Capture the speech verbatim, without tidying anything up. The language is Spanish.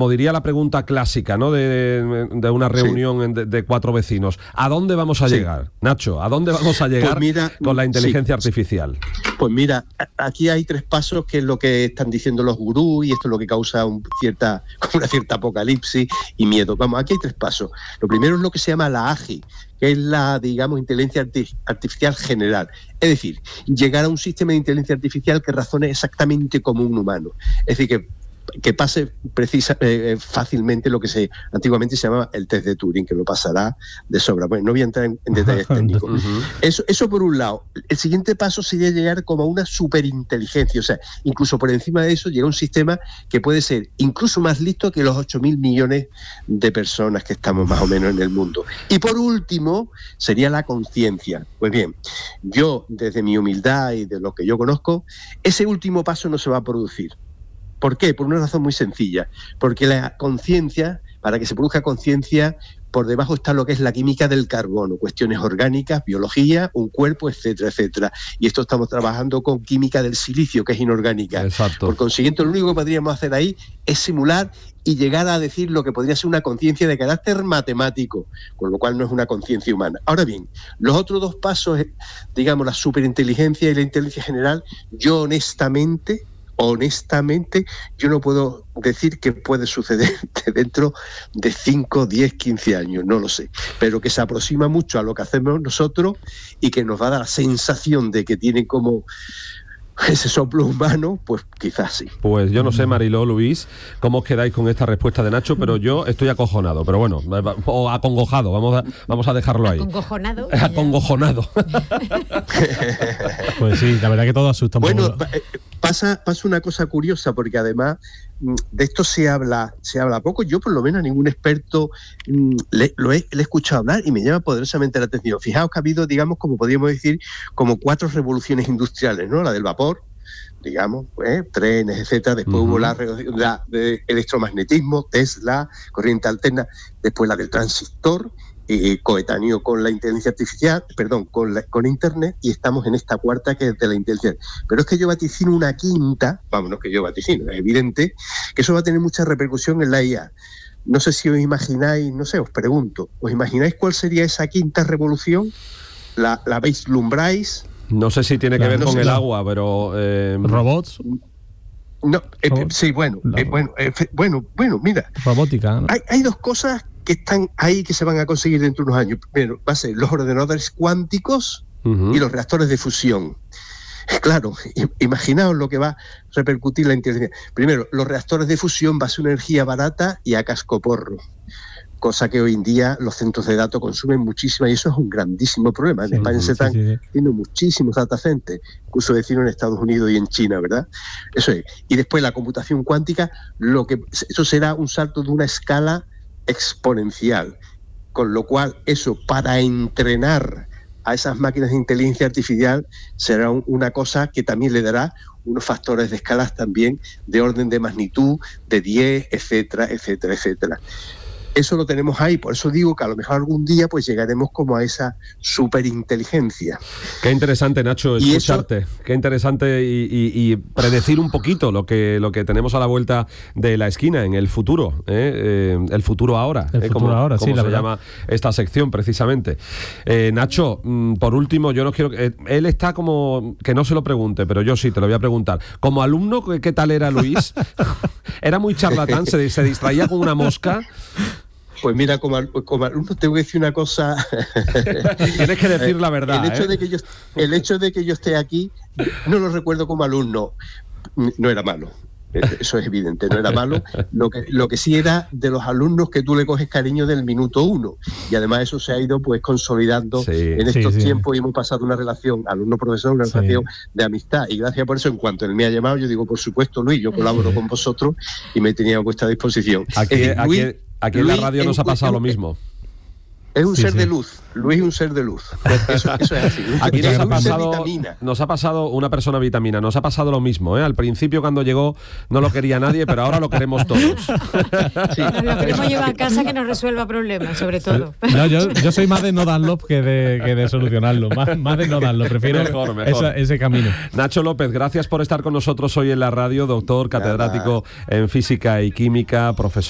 como diría la pregunta clásica, ¿no? De, de una reunión sí. de, de cuatro vecinos. ¿A dónde vamos a sí. llegar, Nacho? ¿A dónde vamos a llegar pues mira, con la inteligencia sí. artificial? Pues mira, aquí hay tres pasos, que es lo que están diciendo los gurús, y esto es lo que causa un cierta, una cierta apocalipsis y miedo. Vamos, aquí hay tres pasos. Lo primero es lo que se llama la A G I, que es la, digamos, inteligencia arti- artificial general. Es decir, llegar a un sistema de inteligencia artificial que razone exactamente como un humano. Es decir, que que pase precisa, eh, fácilmente lo que se antiguamente se llamaba el test de Turing, que lo pasará de sobra. Bueno, no voy a entrar en, en detalles técnicos. Uh-huh. Eso, eso por un lado. El siguiente paso sería llegar como a una superinteligencia, o sea, incluso por encima de eso llega un sistema que puede ser incluso más listo que los ocho mil millones de personas que estamos más o menos en el mundo. Y por último, sería la conciencia. Pues bien, yo, desde mi humildad y de lo que yo conozco, ese último paso no se va a producir. ¿Por qué? Por una razón muy sencilla. Porque la conciencia, para que se produzca conciencia, por debajo está lo que es la química del carbono, cuestiones orgánicas, biología, un cuerpo, etcétera, etcétera. Y esto estamos trabajando con química del silicio, que es inorgánica. Exacto. Por consiguiente, lo único que podríamos hacer ahí es simular y llegar a decir lo que podría ser una conciencia de carácter matemático, con lo cual no es una conciencia humana. Ahora bien, los otros dos pasos, digamos, la superinteligencia y la inteligencia general, yo honestamente... Honestamente, yo no puedo decir que puede suceder dentro de cinco, diez, quince años, no lo sé, pero que se aproxima mucho a lo que hacemos nosotros y que nos va a dar la sensación de que tiene como ese soplo humano, pues quizás sí. Pues yo no sé, Mariló, Luis, cómo os quedáis con esta respuesta de Nacho, pero yo estoy acojonado, pero bueno, o acongojado, vamos a, vamos a dejarlo ahí. Acongojonado. Acongojonado. Pues sí, la verdad que todo asusta un bueno, poco. pasa, pasa una cosa curiosa, porque además de esto se habla, se habla poco. Yo, por lo menos, a ningún experto le, lo he, le he escuchado hablar y me llama poderosamente la atención. Fijaos que ha habido, digamos, como podríamos decir, como cuatro revoluciones industriales, ¿no? La del vapor, digamos, pues, trenes, etcétera. Después uh-huh. hubo la, la de electromagnetismo, Tesla, corriente alterna. Después la del transistor, eh, coetáneo con la inteligencia artificial, perdón, con, la, con Internet, y estamos en esta cuarta, que es de la inteligencia. Pero es que yo vaticino una quinta, vámonos que yo vaticino, es evidente que eso va a tener mucha repercusión en la I A. No sé si os imagináis, no sé, os pregunto, ¿os imagináis cuál sería esa quinta revolución? ¿La, la vislumbráis? No sé si tiene que ver no con el no. agua, pero... Eh... ¿Robots? No, eh, sí, bueno, eh, bueno, eh, bueno, bueno, mira. Robótica, ¿no? Hay, hay dos cosas que están ahí que se van a conseguir dentro de unos años. Primero, va a ser los ordenadores cuánticos uh-huh. y los reactores de fusión. Claro, imaginaos lo que va a repercutir la inteligencia. Primero, los reactores de fusión va a ser una energía barata y a cascoporro, cosa que hoy en día los centros de datos consumen muchísima, y eso es un grandísimo problema. En sí, España sí, se están sí, sí. haciendo muchísimos data centers, incluso decirlo en Estados Unidos y en China, ¿verdad? Eso es. Y después la computación cuántica, lo que eso será un salto de una escala exponencial, con lo cual eso, para entrenar a esas máquinas de inteligencia artificial, será un, una cosa que también le dará unos factores de escalas también de orden de magnitud de diez, etcétera, etcétera, etcétera. Eso lo tenemos ahí, por eso digo que a lo mejor algún día pues llegaremos como a esa superinteligencia. Qué interesante, Nacho, escucharte. Eso... Qué interesante y, y, y predecir un poquito lo que lo que tenemos a la vuelta de la esquina en el futuro, ¿eh? Eh, el futuro ahora, el ¿eh? futuro como, ahora, como sí, la se verdad. llama esta sección precisamente. Eh, Nacho, mmm, por último, yo no quiero, eh, él está como que no se lo pregunte, pero yo sí te lo voy a preguntar. Como alumno, ¿qué, qué tal era Luis? ¿Era muy charlatán? ¿Se, se distraía con una mosca? Pues mira, como, como alumno tengo que decir una cosa. Tienes que decir la verdad. El hecho, ¿eh? de que yo, el hecho de que yo esté aquí, no lo recuerdo como alumno, no era malo. Eso es evidente, no era malo. Lo que, lo que sí era de los alumnos que tú le coges cariño del minuto uno. Y además eso se ha ido pues consolidando sí, en estos sí, sí. tiempos, y hemos pasado una relación alumno-profesor, una sí. relación de amistad. Y gracias por eso, en cuanto él me ha llamado, yo digo, por supuesto, Luis, yo colaboro sí. con vosotros y me tenía a vuestra disposición. Aquí, eh, Luis, aquí, aquí en la radio nos ha pasado lo mismo. Es un sí, ser sí. de luz, Luis es un ser de luz. Eso, eso es así. Aquí nos ha, pasado, nos ha pasado una persona vitamina, nos ha pasado lo mismo, ¿eh? Al principio cuando llegó no lo quería nadie, pero ahora lo queremos todos. Sí. Nos lo queremos llevar a casa, que nos resuelva problemas, sobre todo. No, yo, yo soy más de no darlo que de, que de solucionarlo, más, más de no darlo, prefiero mejor, mejor. Esa, ese camino. Nacho López, gracias por estar con nosotros hoy en la radio, doctor, catedrático Nada. en física y química, profesor